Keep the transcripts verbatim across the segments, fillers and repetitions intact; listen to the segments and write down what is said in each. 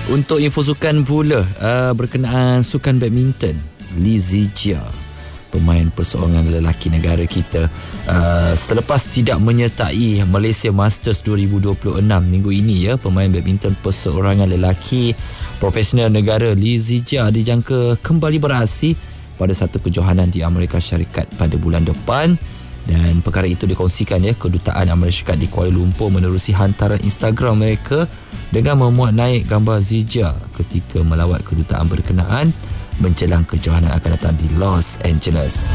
Untuk info sukan pula, uh, berkenaan sukan badminton, Li Zijia, pemain perseorangan lelaki negara kita, uh, selepas tidak menyertai Malaysia Masters dua ribu dua puluh enam minggu ini, ya, pemain badminton perseorangan lelaki profesional negara Li Zijia dijangka kembali beraksi pada satu kejohanan di Amerika Syarikat pada bulan depan. Dan perkara itu dikongsikan, ya, Kedutaan Amerika Syarikat di Kuala Lumpur menerusi hantaran Instagram mereka dengan memuat naik gambar Zijia ketika melawat kedutaan berkenaan menjelang kejohanan akan datang di Los Angeles.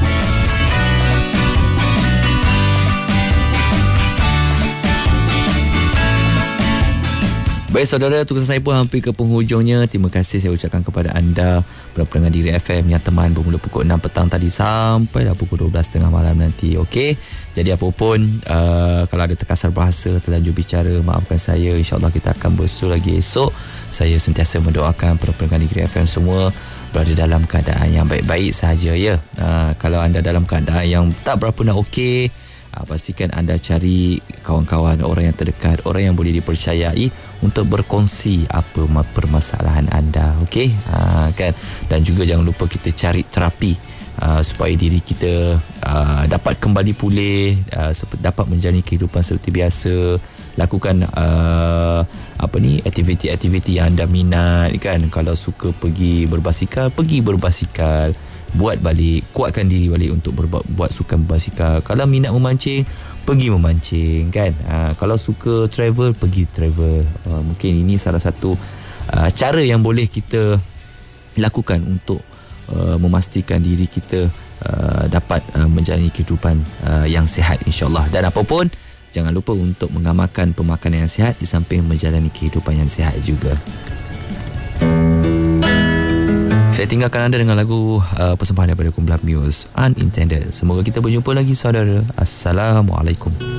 Baik saudara, tugas saya pun hampir ke penghujungnya. Terima kasih saya ucapkan kepada anda pendengar Diri F M yang teman bermula pukul enam petang tadi sampai dah pukul dua belas tiga puluh malam nanti. Okey. Jadi apapun, uh, kalau ada terkasar bahasa, terlanjur bicara, maafkan saya. InsyaAllah kita akan bersua lagi esok. Saya sentiasa mendoakan pendengar Diri F M semua berada dalam keadaan yang baik-baik sahaja, ya. Uh, kalau anda dalam keadaan yang tak berapa nak okey, uh, pastikan anda cari kawan-kawan, orang yang terdekat, orang yang boleh dipercayai untuk berkongsi apa permasalahan anda, okey, ha, kan. Dan juga jangan lupa kita cari terapi uh, supaya diri kita uh, dapat kembali pulih, uh, dapat menjalani kehidupan seperti biasa. Lakukan uh, apa ni aktiviti-aktiviti yang anda minat, kan. Kalau suka pergi berbasikal, pergi berbasikal, buat balik, kuatkan diri balik untuk berbuat buat sukan berbasikal. Kalau minat memancing, pergi memancing, kan. Ha, kalau suka travel, pergi travel. Ha, mungkin ini salah satu uh, cara yang boleh kita lakukan untuk uh, memastikan diri kita uh, dapat uh, menjalani kehidupan uh, yang sihat, insyaAllah. Dan apapun, jangan lupa untuk mengamalkan pemakanan yang sihat di samping menjalani kehidupan yang sihat juga. Saya tinggalkan anda dengan lagu uh, persembahan daripada kumpulan Muse, Unintended. Semoga kita berjumpa lagi saudara. Assalamualaikum.